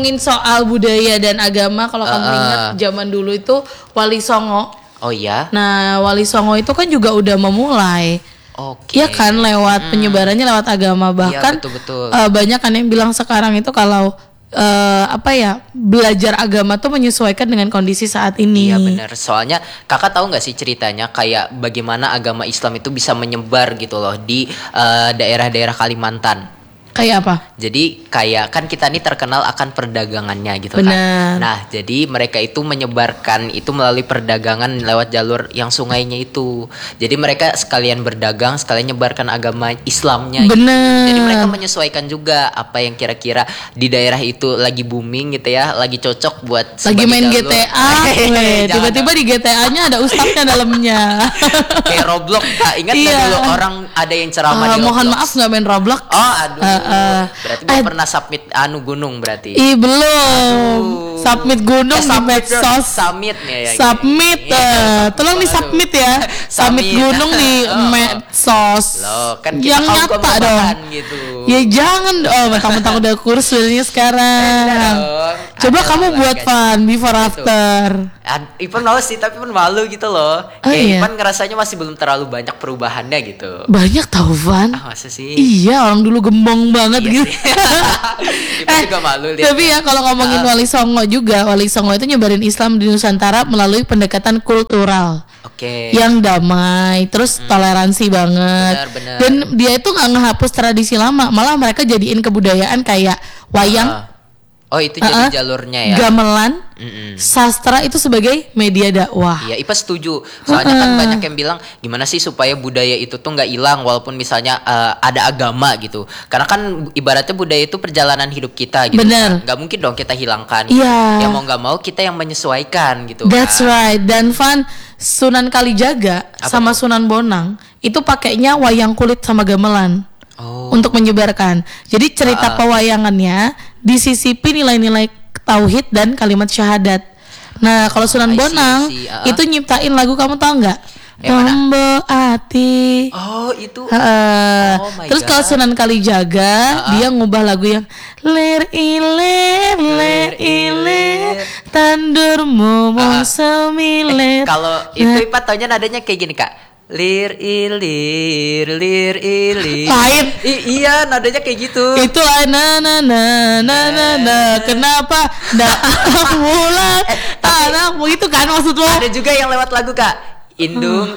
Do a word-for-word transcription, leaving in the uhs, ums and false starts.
ngomongin soal budaya dan agama, kalau kamu Uh, ingat zaman dulu itu Wali Songo. Oh iya. Nah, Wali Songo itu kan juga udah memulai. Oke. Iya kan, lewat hmm. penyebarannya lewat agama. Bahkan iya, betul, betul. Uh, banyak kan yang bilang sekarang itu kalau uh, apa ya, belajar agama tuh menyesuaikan dengan kondisi saat ini. Iya benar. Soalnya kakak tahu nggak sih ceritanya kayak bagaimana agama Islam itu bisa menyebar gitu loh di uh, daerah-daerah Kalimantan. Kayak apa? Jadi kayak kan kita ini terkenal akan perdagangannya gitu. Benar. Kan. Nah, jadi mereka itu menyebarkan itu melalui perdagangan lewat jalur yang sungainya itu. Jadi mereka sekalian berdagang, sekalian nyebarkan agama Islamnya. Benar. Gitu. Jadi mereka menyesuaikan juga apa yang kira-kira di daerah itu lagi booming gitu ya, lagi cocok buat lagi main jalur. G T A. weh. Tiba-tiba di G T A-nya ada ustadznya dalamnya. Kayak Roblox. Kak, ingat iya. nggak dulu orang ada yang ceramah uh, di Roblox? Mohon maaf nggak main Roblox. Oh, aduh. Uh, Uh, berarti belum uh, pernah submit anu gunung berarti. Ih belum. Aduh. Submit gunung eh, di medsos. Submitnya ya. Submit. Uh, tolong di submit ya. Submit gunung di oh. medsos. Loh, kan kita yang nyata dong. Gitu. Ya jangan. Oh, mentang-mentang udah kurus sebenarnya sekarang. Coba ada kamu buat fun before gitu. After. Ipan mau sih, tapi pun malu gitu loh. Oh, Kayak iya? Ipan ngerasanya masih belum terlalu banyak perubahannya gitu. Banyak tau Van. Ah, masa sih? Iya, orang dulu gembong banget iya gitu. Ipan juga malu lihat. Tapi ya kalau ngomongin uh. Wali Songo juga, Wali Songo itu nyebarin Islam di Nusantara melalui pendekatan kultural. Oke. Okay. Yang damai, terus hmm. toleransi banget. Benar, benar. Dan dia itu nggak ngehapus tradisi lama, malah mereka jadiin kebudayaan kayak wayang. Uh. Oh itu uh-uh. jadi jalurnya ya. Gamelan, Mm-mm. sastra itu sebagai media dakwah. Iya, Ipa setuju. Soalnya uh-uh. kan banyak yang bilang gimana sih supaya budaya itu tuh nggak hilang walaupun misalnya uh, ada agama gitu. Karena kan ibaratnya budaya itu perjalanan hidup kita gitu. Bener. Kan? Gak mungkin dong kita hilangkan. Iya. Ya mau nggak mau kita yang menyesuaikan gitu. That's kan? right. Dan Van, Sunan Kalijaga Apa sama itu? Sunan Bonang itu pakainya wayang kulit sama gamelan. Oh. Untuk menyebarkan. Jadi cerita uh. pewayangannya disisipi nilai-nilai tauhid dan kalimat syahadat. Nah, kalau Sunan oh, Bonang see, see. Uh. itu nyiptain lagu, kamu tahu nggak? Tombo ati. Oh, itu. Uh, oh my Terus God. Kalau Sunan Kalijaga uh-uh. dia ngubah lagu yang lir ilir lir ilir tandurmu mau semilir. Eh, kalau itu Ipa taunya nadanya kayak gini, Kak. Lir ilir lir ilir. Lain. I- iya nadanya kayak gitu. Itu lah na na na na na na. Kenapa ndak bulan anakmu itu kan maksud lo? Ada juga yang lewat lagu, Kak. Indung